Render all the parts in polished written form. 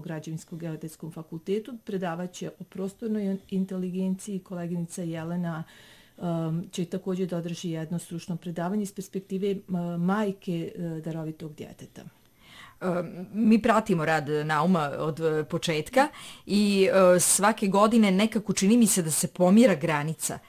Geodetsko-građevinsko-geodetskom fakultetu. Predavaće o prostornoj inteligenciji. Koleginica Jelena će također da održi jedno stručno predavanje iz perspektive majke darovitog djeteta. Mi pratimo rad Nauma od početka i svake godine nekako čini mi se da se pomjera granica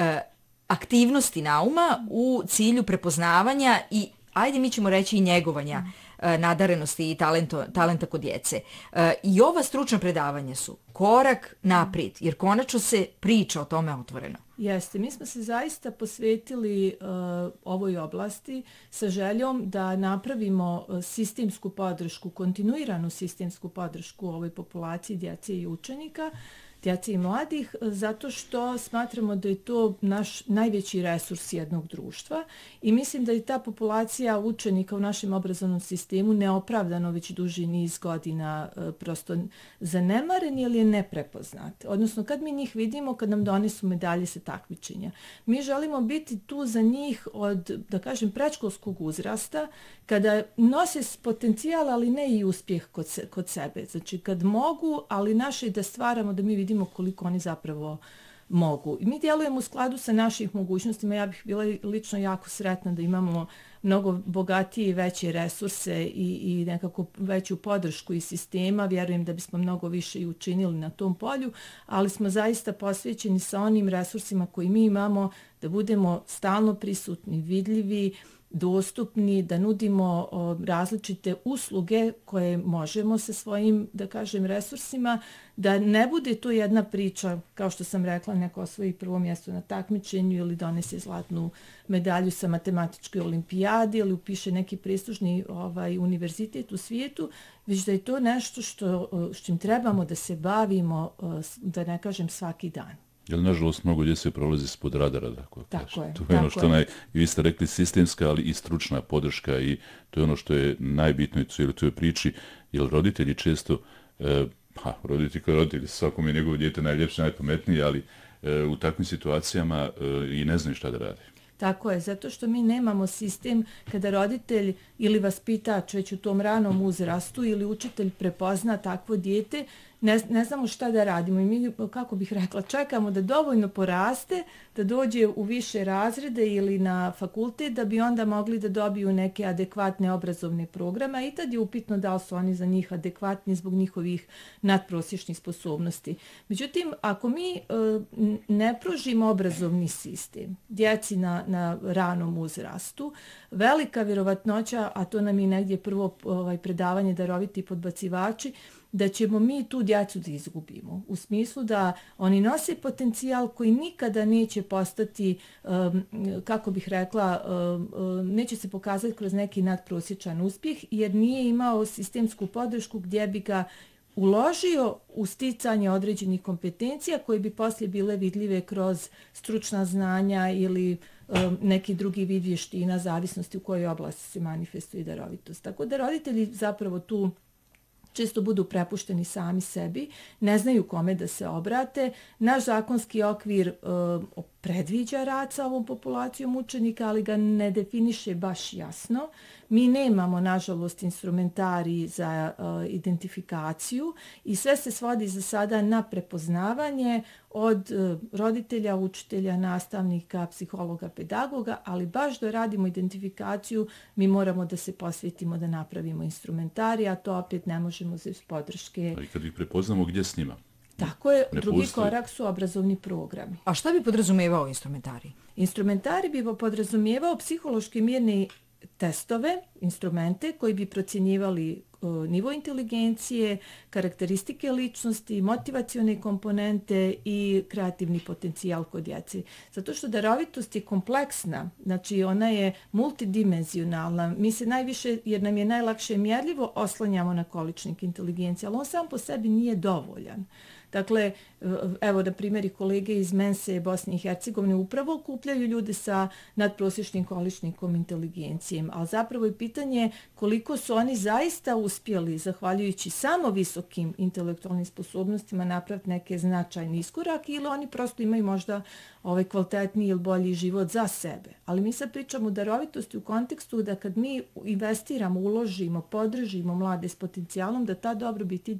aktivnosti Nauma u cilju prepoznavanja i, ajde mi ćemo reći, i njegovanja nadarenosti i talenta kod djece. I ova stručna predavanja su korak naprijed, jer konačno se priča o tome otvoreno. Jeste, mi smo se zaista posvetili ovoj oblasti sa željom da napravimo sistemsku podršku, kontinuiranu sistemsku podršku ovoj populaciji djece i učenika, djece i mladih, zato što smatramo da je to naš najveći resurs jednog društva i mislim da je ta populacija učenika u našem obrazovnom sistemu neopravdano već duži niz godina prosto zanemaren ili je neprepoznat. Odnosno, kad mi njih vidimo, kad nam donesu medalje sa takmičenja. Mi želimo biti tu za njih od, da kažem, predškolskog uzrasta, kada nose potencijal, ali ne i uspjeh kod sebe. Znači, kad mogu, ali naše da stvaramo, da mi vidimo koliko oni zapravo mogu. I mi djelujemo u skladu sa naših mogućnostima. Ja bih bila lično jako sretna da imamo mnogo bogatije i veće resurse i nekako veću podršku iz sistema. Vjerujem da bismo mnogo više i učinili na tom polju, ali smo zaista posvećeni sa onim resursima koji mi imamo da budemo stalno prisutni, vidljivi, dostupni, da nudimo različite usluge koje možemo sa svojim, da kažem, resursima, da ne bude to jedna priča, kao što sam rekla, neko osvoji prvo mjesto na takmičenju ili donese zlatnu medalju sa matematičke olimpijade ili upiše neki prestižni univerzitet u svijetu, već da je to nešto s čim trebamo da se bavimo, da ne kažem, svaki dan. Jer, nažalost, mnogo djece prolazi spod radara. Tako je. To je ono što vi ste rekli, sistemska, ali i stručna podrška i to je ono što je najbitno u cijeloj toj priči, jer roditelji često, roditelji, svakom je njegovo dijete najljepše, najpametnije, ali u takvim situacijama i ne znaju šta da rade. Tako je, zato što mi nemamo sistem kada roditelj ili vaspitač već u tom ranom uzrastu ili učitelj prepozna takvo dijete, ne znamo šta da radimo i mi, kako bih rekla, čekamo da dovoljno poraste, da dođe u više razrede ili na fakultet, da bi onda mogli da dobiju neke adekvatne obrazovne programe i tad je upitno da li su oni za njih adekvatni zbog njihovih nadprosječnih sposobnosti. Međutim, ako mi ne pružimo obrazovni sistem djeci na ranom uzrastu, velika vjerovatnoća, a to nam je negdje prvo predavanje daroviti podbacivači, da ćemo mi tu djecu da izgubimo. U smislu da oni nose potencijal koji nikada neće postati, kako bih rekla, neće se pokazati kroz neki nadprosječan uspjeh, jer nije imao sistemsku podršku gdje bi ga uložio u sticanje određenih kompetencija koje bi poslije bile vidljive kroz stručna znanja ili neki drugi vid vještina, zavisnosti u kojoj oblasti se manifestuje darovitost. Tako da roditelji zapravo tu često budu prepušteni sami sebi, ne znaju kome da se obrate. Naš zakonski okvir predviđa rad sa ovom populacijom učenika, ali ga ne definiše baš jasno. Mi nemamo, nažalost, instrumentari za identifikaciju i sve se svodi za sada na prepoznavanje od roditelja, učitelja, nastavnika, psihologa, pedagoga, ali baš da radimo identifikaciju, mi moramo da se posvetimo da napravimo instrumentari, a to opet ne možemo bez podrške. Ali kad ih prepoznamo, gdje s njima? Tako je, drugi korak su obrazovni programi. A šta bi podrazumijevao instrumentari? Instrumentari bi podrazumijevao psihološki mirni testove, instrumente koji bi procjenjivali nivo inteligencije, karakteristike ličnosti, motivacione komponente i kreativni potencijal kod djece. Zato što darovitost je kompleksna, znači ona je multidimenzionalna. Mi se najviše, jer nam je najlakše mjerljivo, oslanjamo na količnik inteligencije, ali on sam po sebi nije dovoljan. Dakle, evo na primjer i kolege iz Mense Bosne i Hercegovine upravo okupljaju ljude sa nadprosječnim količnikom inteligencije, ali zapravo je pitanje koliko su oni zaista uspjeli, zahvaljujući samo visokim intelektualnim sposobnostima, napraviti neke značajne iskorake ili oni prosto imaju možda kvalitetniji ili bolji život za sebe. Ali mi sad pričamo o darovitosti u kontekstu da kad mi investiramo, uložimo, podržimo mlade s potencijalom, da ta dobrobit ide